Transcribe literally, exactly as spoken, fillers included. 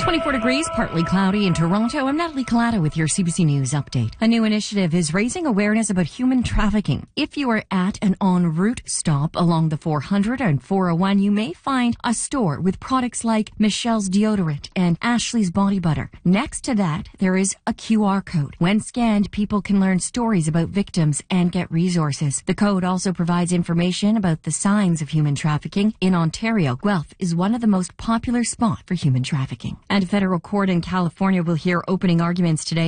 twenty-four degrees, partly cloudy in Toronto. I'm Natalie Collada with your C B C News update. A new initiative is raising awareness about human trafficking. If you are at an en route stop along the four hundred and four oh one, you may find a store with products like Michelle's deodorant and Ashley's body butter. Next to that, there is a Q R code. When scanned, people can learn stories about victims and get resources. The code also provides information about the signs of human trafficking. In Ontario, Guelph is one of the most popular spots for human trafficking. And a federal court in California will hear opening arguments today